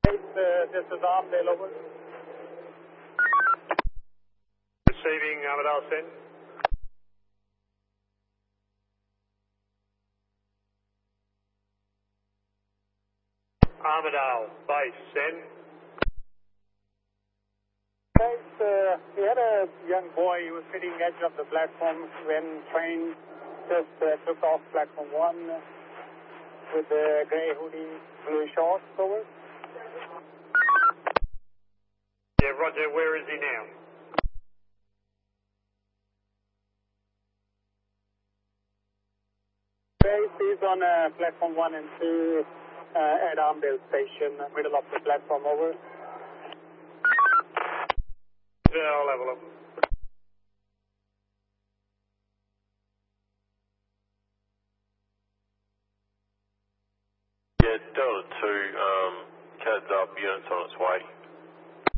This is Armadale, over. Receiving Armadale, send. Armadale, base, send. We had a young boy who was sitting edge of the platform when train just took off platform 1 with the grey hoodie, blue shorts, over. Yeah, roger, where is he now? He's on platform 1 and 2 at Armadale Station, middle of the platform, over. Yeah, I'll have a look. Yeah, Delta 2, CAD's up, units on its way.